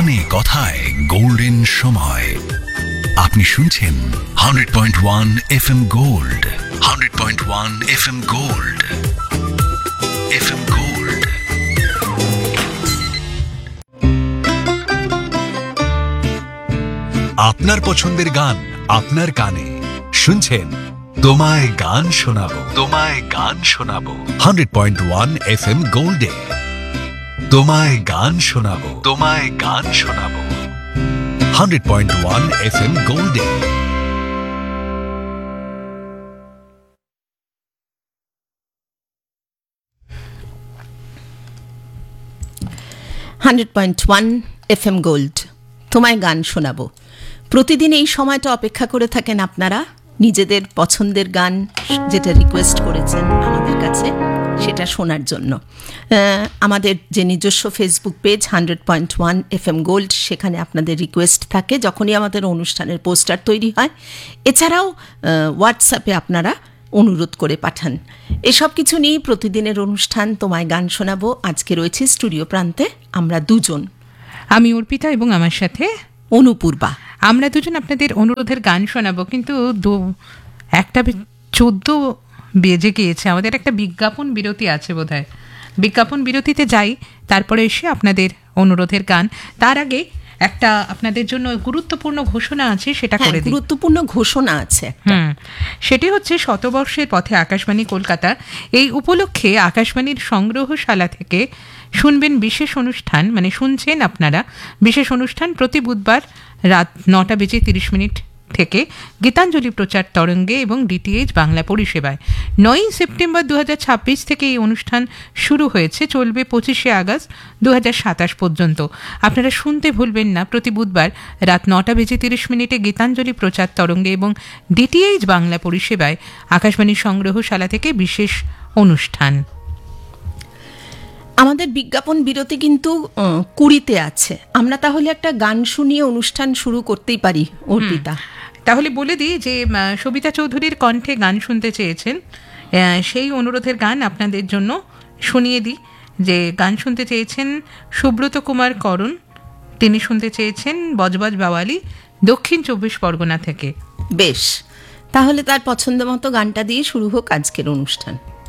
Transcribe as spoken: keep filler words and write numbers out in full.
গানে কথায় গোল্ডেন সময়। আপনি শুনছেন hundred point one F M gold, hundred point one F M gold, F M gold. আপনার পছন্দের গান আপনার কানে শুনছেন তোমায় গান শোনাবো, তোমায় গান শোনাবো hundred point one F M গোল্ডে। তোমায় গান শোনাবো, তোমায় গান শোনাবো hundred point one F M গোল্ডে। Hundred point one F M gold, তোমায় গান শোনাবো। প্রতিদিন এই সময়টা অপেক্ষা করে থাকেন আপনারা নিজেদের পছন্দের গান যেটা রিকোয়েস্ট করেছেন আমাদের কাছে সেটা শোনার জন্য। আমাদের যে নিজস্ব Facebook page hundred point one F M gold, সেখানে আপনাদের রিকোয়েস্ট থাকে যখনই আমাদের অনুষ্ঠানের পোস্টার তৈরি হয়। এছাড়াও হোয়াটসঅ্যাপে আপনারা অনুরোধ করে পাঠান। এসব কিছু নিয়ে প্রতিদিনের অনুষ্ঠান তোমায় গান শোনাবো। আজকে রয়েছে স্টুডিও প্রান্তে আমরা দুজন, আমি অর্পিতা এবং আমার সাথে অনুপূর্বা। আমরা দুজন আপনাদের অনুরোধের গান শোনাবো, কিন্তু দু একটা চোদ্দ বেজে গিয়েছে, আমাদের একটা বিজ্ঞাপন বিরতি আছে বোধহয়। বিজ্ঞাপন বিরতিতে যাই, তারপরে এসে আপনাদের অনুরোধের গান। তার আগে একটা আপনাদের জন্য গুরুত্বপূর্ণ ঘোষণা আছে, সেটা করে দিই। গুরুত্বপূর্ণ ঘোষণা আছে, হুম সেটি হচ্ছে শতবর্ষের পথে আকাশবাণী কলকাতা। এই উপলক্ষে আকাশবাণীর সংগ্রহশালা থেকে শুনবেন বিশেষ অনুষ্ঠান, মানে শুনছেন আপনারা বিশেষ অনুষ্ঠান প্রতি বুধবার রাত নটা বেজে তিরিশ মিনিট থেকে গীতাঞ্জলি প্রচার তরঙ্গে এবং ডিটিএইচ বাংলা পরিষেবায়। নয়ই সেপ্টেম্বর দু হাজার ছাব্বিশ থেকে এই অনুষ্ঠান শুরু হয়েছে, চলবে পঁচিশে আগস্ট দু হাজার সাতাশ পর্যন্ত। আপনারা শুনতে ভুলবেন না, প্রতি বুধবার রাত নটা বেজে তিরিশ মিনিটে গীতাঞ্জলি প্রচার তরঙ্গে এবং ডিটিএইচ বাংলা পরিষেবায় আকাশবাণীর সংগ্রহশালা থেকে বিশেষ অনুষ্ঠান। আমাদের বিজ্ঞাপন বিরতি কিন্তু কুড়িতে আছে। আমরা তাহলে একটা গান শুনিয়ে অনুষ্ঠান শুরু করতেই পারি অর্পিতা। তাহলে বলে দিই যে সবিতা চৌধুরীর কণ্ঠে গান শুনতে চেয়েছেন, সেই অনুরোধের গান আপনাদের জন্য শুনিয়ে দিই। যে গান শুনতে চেয়েছেন সুব্রত কুমার করণ, তিনি শুনতে চেয়েছেন বজবজ বাওয়ালি দক্ষিণ চব্বিশ পরগনা থেকে। বেশ, তাহলে তার পছন্দ মতো গানটা দিয়ে শুরু হোক আজকের অনুষ্ঠান।